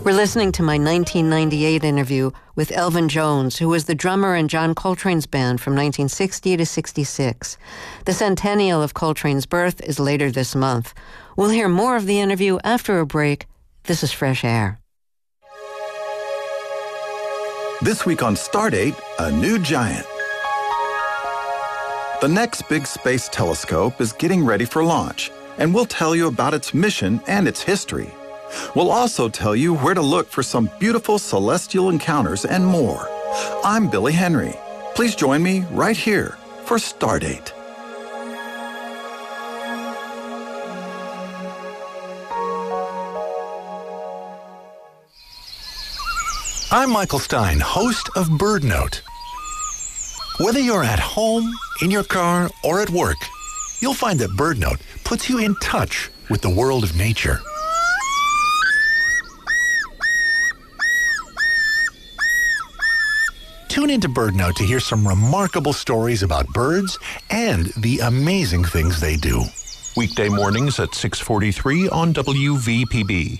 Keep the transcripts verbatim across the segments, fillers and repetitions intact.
We're listening to my nineteen ninety-eight interview with Elvin Jones, who was the drummer in John Coltrane's band from nineteen sixty to sixty-six. The centennial of Coltrane's birth is later this month. We'll hear more of the interview after a break. This is Fresh Air. This week on Stardate, a new giant. The next big space telescope is getting ready for launch, and we'll tell you about its mission and its history. We'll also tell you where to look for some beautiful celestial encounters and more. I'm Billy Henry. Please join me right here for Stardate. I'm Michael Stein, host of BirdNote. Whether you're at home, in your car, or at work, you'll find that BirdNote puts you in touch with the world of nature. Tune into BirdNote to hear some remarkable stories about birds and the amazing things they do. Weekday mornings at six forty-three on W V P B.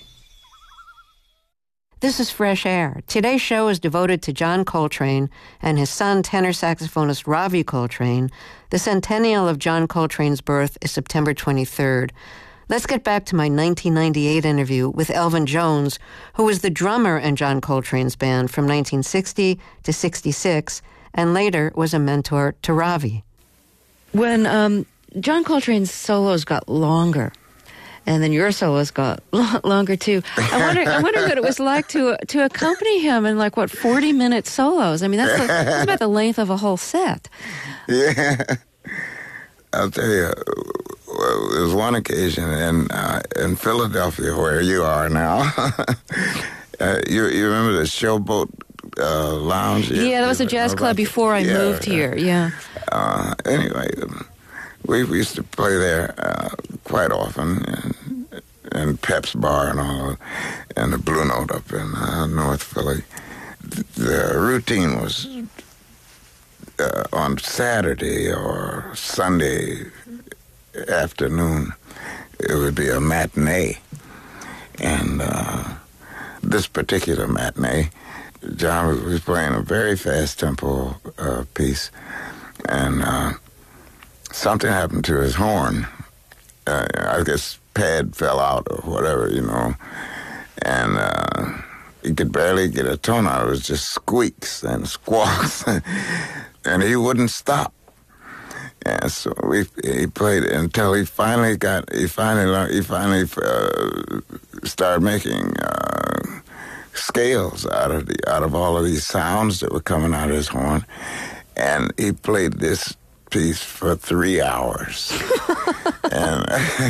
This is Fresh Air. Today's show is devoted to John Coltrane and his son, tenor saxophonist Ravi Coltrane. The centennial of John Coltrane's birth is September twenty-third. Let's get back to my nineteen ninety-eight interview with Elvin Jones, who was the drummer in John Coltrane's band from nineteen sixty to sixty-six, and later was a mentor to Ravi. When um, John Coltrane's solos got longer, and then your solos got longer too, I wonder, I wonder what it was like to to accompany him in like what forty minute solos. I mean, that's, like, that's about the length of a whole set. Yeah, I'll tell you. Well, there was one occasion in uh, in Philadelphia where you are now. uh, you you remember the Showboat uh, Lounge? Yeah, that was a jazz club before I yeah, moved here. Yeah. Uh, anyway, we, we used to play there uh, quite often, and, and Pep's Bar and all, and the Blue Note up in uh, North Philly. The routine was uh, on Saturday or Sunday afternoon, it would be a matinee. And uh, this particular matinee, John was, was playing a very fast tempo uh, piece, and uh, something happened to his horn. Uh, I guess pad fell out or whatever, you know, and uh, he could barely get a tone out. It was just squeaks and squawks, and he wouldn't stop. And so we he played it until he finally got he finally learned, he finally uh, started making uh, scales out of the out of all of these sounds that were coming out of his horn, and he played this piece for three hours. and,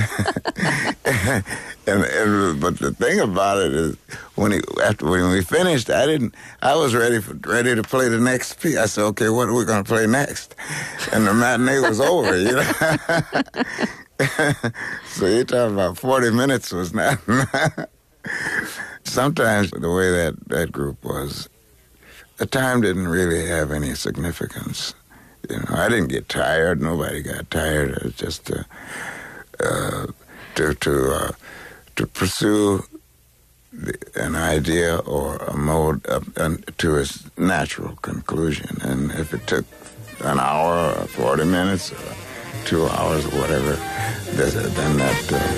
and and but the thing about it is when he after when we finished, I didn't I was ready for ready to play the next piece. I said, okay, what are we going to play next? And the matinee was over, you know. So you're talking about forty minutes was not. Sometimes the way that that group was, the time didn't really have any significance. You know, I didn't get tired. Nobody got tired. It was just to uh, to to, uh, to pursue the, an idea or a mode of, uh, to its natural conclusion. And if it took an hour or forty minutes or two hours or whatever, then that. Uh,